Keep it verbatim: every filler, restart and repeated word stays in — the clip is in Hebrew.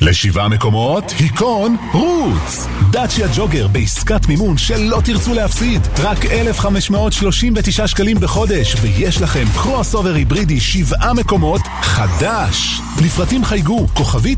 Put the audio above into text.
לשבעה מקומות, היכון, רוץ! דאצ'יה ג'וגר בעסקת מימון שלא תרצו להפסיד. רק אלף חמש מאות שלושים ותשעה שקלים בחודש, ויש לכם קרוס אובר היברידי שבעה מקומות חדש. לפרטים חייגו, כוכבית